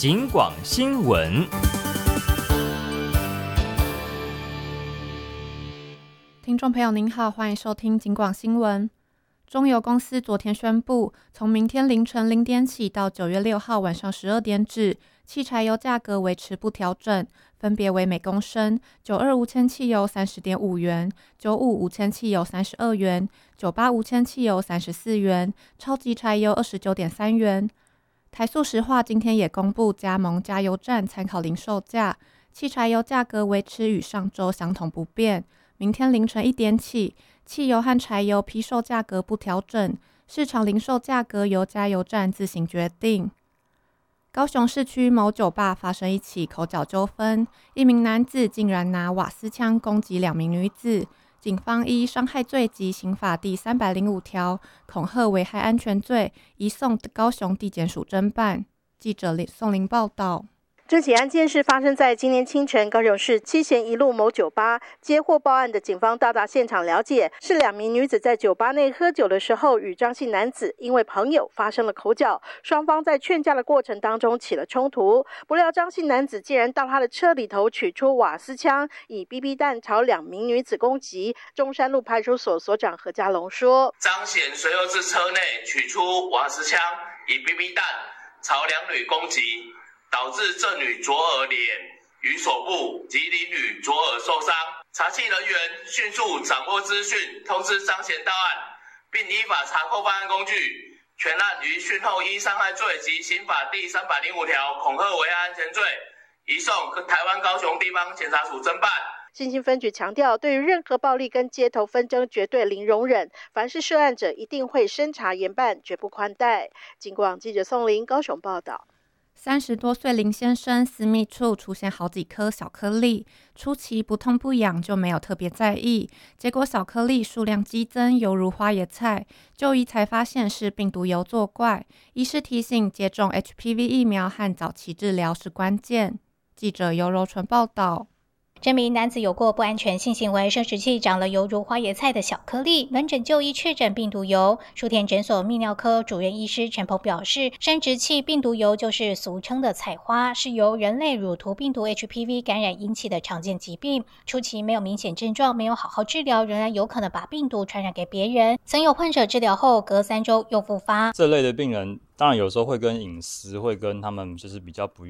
警广新闻。 听众朋友您好，欢迎收听警广新闻。中油公司昨天宣布，从明天凌晨0点起到9月6号晚上12点止，汽柴油价格维持不调整，分别为每公升92无铅汽油 30.5 元、95无铅汽油32元、98无铅汽油34元、超级柴油 29.3 元。台塑石化今天也公布加盟加油站参考零售价，汽柴油价格维持与上周相同不变。明天凌晨1点起，汽油和柴油批售价格不调整，市场零售价格由加油站自行决定。高雄市区某酒吧发生一起口角纠纷，一名男子竟然拿瓦斯枪攻击2名女子，警方依伤害罪及刑法第305条恐吓危害安全罪，移送高雄地检署侦办。记者宋玲报道。 这起案件是发生在今年清晨，高雄市七贤一路某酒吧。接获报案的警方到达现场了解，是2名女子在酒吧内喝酒的时候，与张姓男子因为朋友发生了口角，双方在劝架的过程当中起了冲突。不料张姓男子竟然到他的车里头取出瓦斯枪，以 BB 弹朝2名女子攻击。中山路派出所所长何家龙说：“ 张显随后自车内取出瓦斯枪，以 BB 弹朝2女攻击。”导致这女左耳脸与手部及邻女左耳受伤。查缉人员迅速掌握资讯，通知张贤到案，并依法查扣犯案工具。全案于讯后依伤害罪及刑法第305条恐吓危害安全罪，移送台湾高雄地方检察署侦办。 新兴分局强调，对于任何暴力跟街头纷争绝对零容忍，凡是涉案者一定会审查严办，绝不宽待。警广记者宋玲高雄报道。 30多岁林先生私密处出现好几颗小颗粒，初期不痛不痒就没有特别在意，结果小颗粒数量激增，犹如花椰菜，就医才发现是病毒疣作怪。医师提醒，接种 HPV 疫苗和早期治疗是关键。记者尤柔纯报道。 这名男子有过不安全性行为，生殖器长了犹如花椰菜的小颗粒，门诊就医确诊病毒疣。舒田诊所泌尿科主任医师陈鹏表示，生殖器病毒疣就是俗称的菜花，是由人类乳头病毒 HPV 感染引起的常见疾病。初期没有明显症状，没有好好治疗，仍然有可能把病毒传染给别人。曾有患者治疗后隔3周又复发。 这类的病人当然有时候会跟隐私，会跟他们就是比较不